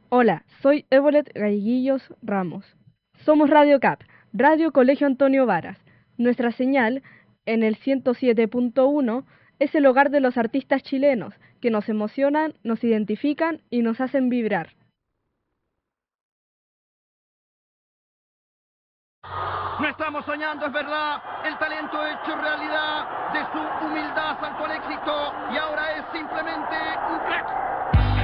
Hola, soy Evolet Galleguillos Ramos. Somos Radio CAP, Radio Colegio Antonio Varas. Nuestra señal, en el 107.1, es el hogar de los artistas chilenos, que nos emocionan, nos identifican y nos hacen vibrar. No estamos soñando, es verdad. El talento hecho realidad. De su humildad saltó al éxito y ahora es simplemente un crack.